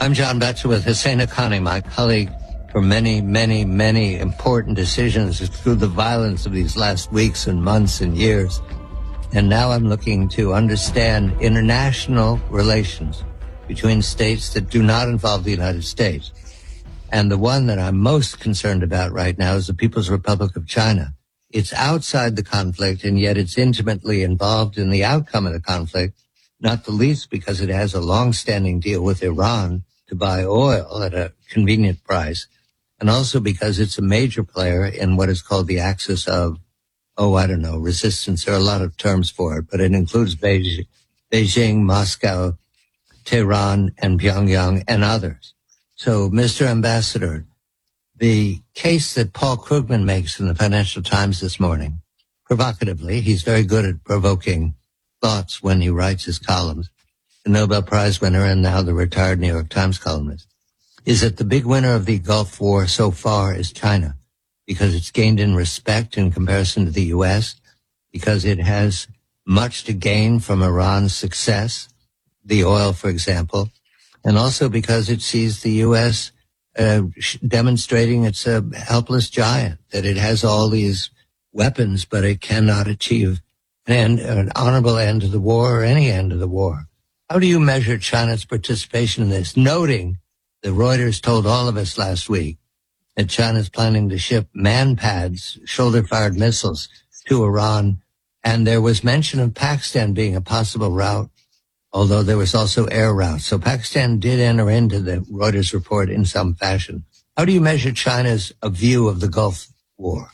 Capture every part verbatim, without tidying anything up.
I'm John Batchelor with Hussein Haqqani, my colleague for many, many, many important decisions through the violence of these last weeks and months and years. And now I'm looking to understand international relations between states that do not involve the United States. And the one that I'm most concerned about right now is the People's Republic of China. It's outside the conflict, and yet it's intimately involved in the outcome of the conflict, not the least because it has a long-standing deal with Iran to buy oil at a convenient price, and also because it's a major player in what is called the axis of, oh, I don't know, resistance. There are a lot of terms for it, but it includes Beijing, Beijing, Moscow, Tehran, and Pyongyang, and others. So, Mister Ambassador, the case that Paul Krugman makes in the Financial Times this morning, provocatively, he's very good at provoking thoughts when he writes his columns, the Nobel Prize winner and now the retired New York Times columnist, is that the big winner of the Gulf War so far is China, because it's gained in respect in comparison to the U S, because it has much to gain from Iran's success, the oil, for example, and also because it sees the U S uh, demonstrating it's a helpless giant, that it has all these weapons, but it cannot achieve an, end, an honorable end to the war or any end of the war. How do you measure China's participation in this, noting that Reuters told all of us last week that China's planning to ship man-pads, shoulder-fired missiles, to Iran, and there was mention of Pakistan being a possible route, although there was also air routes. So Pakistan did enter into the Reuters report in some fashion. How do you measure China's uh, view of the Gulf War?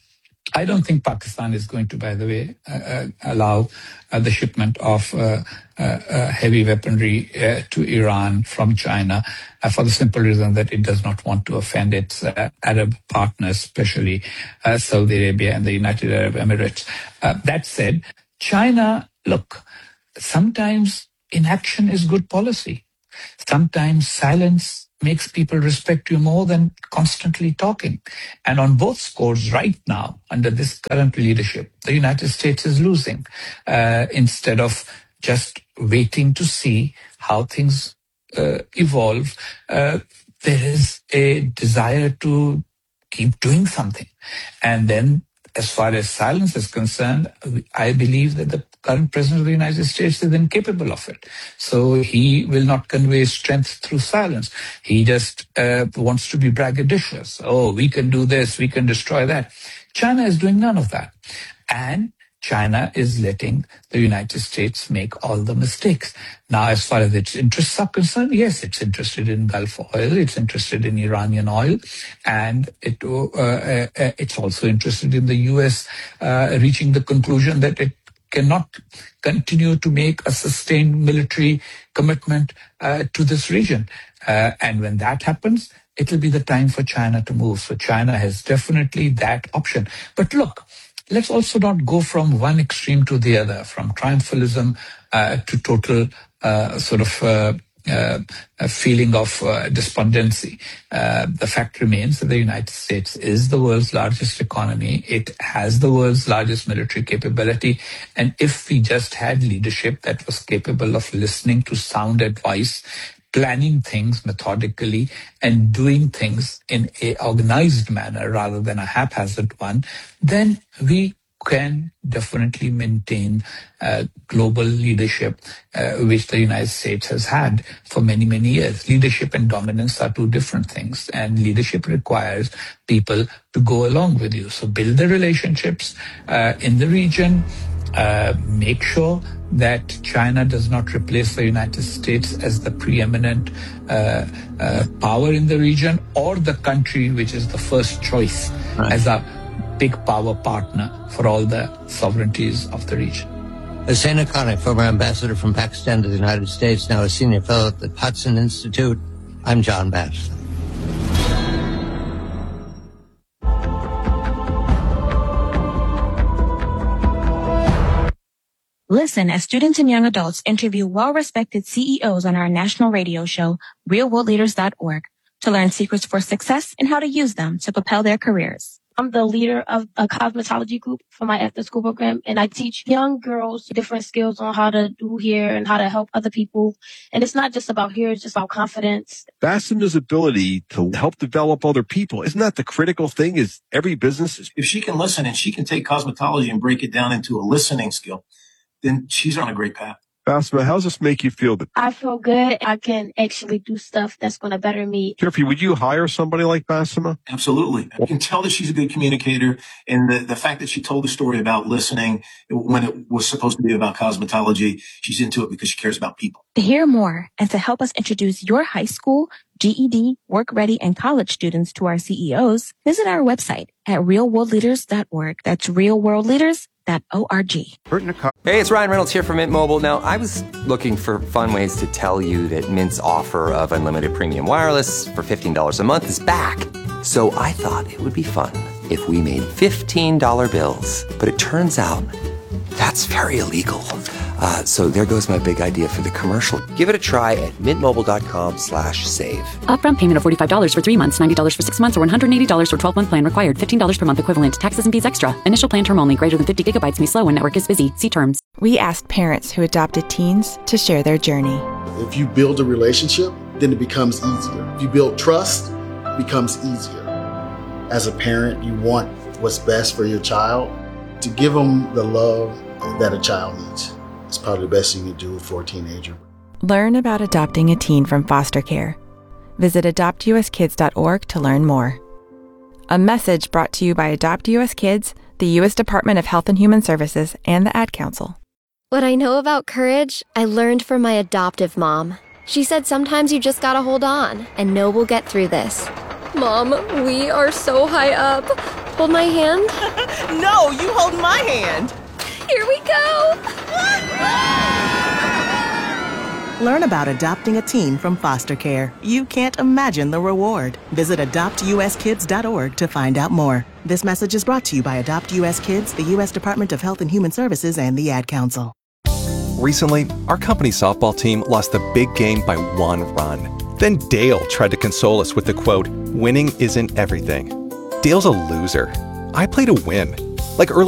I don't think Pakistan is going to, by the way, uh, allow uh, the shipment of uh, uh, uh, heavy weaponry uh, to Iran from China uh, for the simple reason that it does not want to offend its uh, Arab partners, especially uh, Saudi Arabia and the United Arab Emirates. Uh, that said, China, look, sometimes inaction is good policy. Sometimes silence makes people respect you more than constantly talking. And on both scores right now, under this current leadership, the United States is losing uh, instead of just waiting to see how things uh, evolve. Uh, there is a desire to keep doing something. And then as far as silence is concerned, I believe that the current president of the United States is incapable of it. So he will not convey strength through silence. He just uh, wants to be braggadocious. Oh, we can do this, we can destroy that. China is doing none of that. And China is letting the United States make all the mistakes. Now, as far as its interests are concerned, yes, it's interested in Gulf oil, it's interested in Iranian oil, and it uh, uh, it's also interested in the U S uh, reaching the conclusion that it cannot continue to make a sustained military commitment uh, to this region. Uh, and when that happens, it'll be the time for China to move. So China has definitely that option. But look, let's also not go from one extreme to the other, from triumphalism uh, to total uh, sort of uh, uh, a feeling of uh, despondency. Uh, the fact remains that the United States is the world's largest economy. It has the world's largest military capability. And if we just had leadership that was capable of listening to sound advice, planning things methodically, and doing things in a organized manner rather than a haphazard one, then we can definitely maintain uh, global leadership, uh, which the United States has had for many, many years. Leadership and dominance are two different things, and leadership requires people to go along with you. So build the relationships uh, in the region, uh, make sure that China does not replace the United States as the preeminent uh, uh, power in the region, or the country which is the first choice right. as a big power partner for all the sovereignties of the region. Hussein Haqqani, former ambassador from Pakistan to the United States, now a senior fellow at the Hudson Institute. I'm John Batchelor. Listen as students and young adults interview well-respected C E Os on our national radio show, real world leaders dot org, to learn secrets for success and how to use them to propel their careers. I'm the leader of a cosmetology group for my after school program, and I teach young girls different skills on how to do hair and how to help other people. And it's not just about hair, it's just about confidence. Fastima's ability to help develop other people, isn't that the critical thing? Is every business is... If she can listen and she can take cosmetology and break it down into a listening skill, then she's on a great path. Fastima, how does this make you feel? That I feel good. I can actually do stuff that's going to better me. Jeffrey, would you hire somebody like Fastima? Absolutely. I can tell that she's a good communicator. And the, the fact that she told the story about listening when it was supposed to be about cosmetology, she's into it because she cares about people. To hear more and to help us introduce your high school, G E D, work ready, and college students to our C E Os, visit our website at real world leaders dot org. That's real world leaders dot org. Hey, it's Ryan Reynolds here from Mint Mobile. Now, I was looking for fun ways to tell you that Mint's offer of unlimited premium wireless for fifteen dollars a month is back. So I thought it would be fun if we made fifteen dollar bills. But it turns out that's very illegal. Uh, so there goes my big idea for the commercial. Give it a try at mintmobile.com slash save. Upfront payment of forty-five dollars for three months, ninety dollars for six months, or one hundred eighty dollars for twelve-month plan required. fifteen dollars per month equivalent. Taxes and fees extra. Initial plan term only. Greater than fifty gigabytes may slow when network is busy. See terms. We asked parents who adopted teens to share their journey. If you build a relationship, then it becomes easier. If you build trust, it becomes easier. As a parent, you want what's best for your child. To give them the love that a child needs. It's probably the best thing you do for a teenager. Learn about adopting a teen from foster care. Visit adopt u s kids dot org to learn more. A message brought to you by Adopt U S Kids, the U S Department of Health and Human Services, and the Ad Council. What I know about courage, I learned from my adoptive mom. She said sometimes you just gotta hold on and know we'll get through this. Mom, we are so high up. Hold my hand. No, you hold my hand. Here we go! Learn about adopting a teen from foster care. You can't imagine the reward. Visit adopt u s kids dot org to find out more. This message is brought to you by Adopt U S Kids, the U S Department of Health and Human Services, and the Ad Council. Recently, our company softball team lost the big game by one run. Then Dale tried to console us with the quote, "Winning isn't everything." Dale's a loser. I play to win. Like early